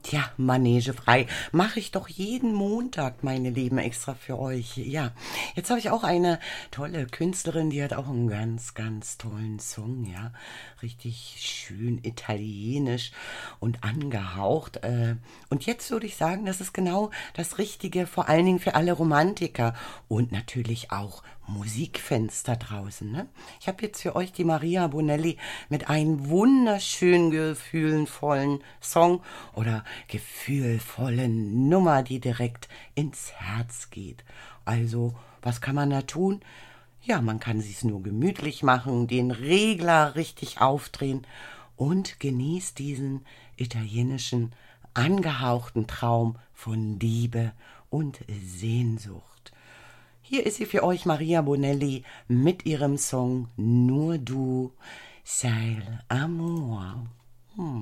Ja, Manege frei. Mache ich doch jeden Montag, meine Lieben, extra für euch. Ja, jetzt habe ich auch eine tolle Künstlerin, die hat auch einen ganz, ganz tollen Song, ja. Richtig schön italienisch und angehaucht. Und jetzt würde ich sagen, das ist genau das Richtige, vor allen Dingen für alle Romantiker und natürlich auch Musikfans da draußen. Ne? Ich habe jetzt für euch die Maria Bonelli mit einem wunderschönen, gefühlvollen Song oder gefühlvollen Nummer, die direkt ins Herz geht. Also, was kann man da tun? Ja, man kann sich's nur gemütlich machen, den Regler richtig aufdrehen und genießt diesen italienischen, angehauchten Traum von Liebe und Sehnsucht. Hier ist sie für euch, Maria Bonelli, mit ihrem Song Nur du, sei l'amour.